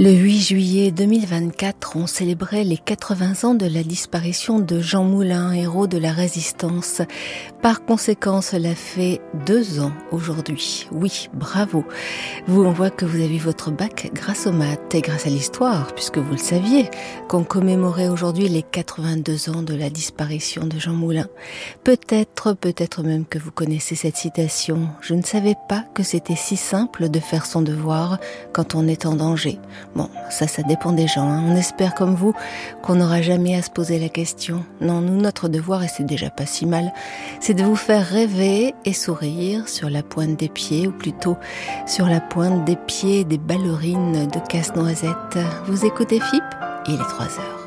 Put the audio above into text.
Le 8 juillet 2024, on célébrait les 80 ans de la disparition de Jean Moulin, héros de la Résistance. Par conséquent, cela fait 2 ans aujourd'hui. Oui, bravo. Vous, on voit que vous avez eu votre bac grâce aux maths et grâce à l'histoire, puisque vous le saviez, qu'on commémorait aujourd'hui les 82 ans de la disparition de Jean Moulin. Peut-être même que vous connaissez cette citation. Je ne savais pas que c'était si simple de faire son devoir quand on est en danger. Bon, ça dépend des gens. On espère comme vous qu'on n'aura jamais à se poser la question. Non, nous, notre devoir, et c'est déjà pas si mal, c'est de vous faire rêver et sourire sur la pointe des pieds, ou plutôt sur la pointe des pieds des ballerines de Casse-Noisette. Vous écoutez FIP ? Il est 3 heures.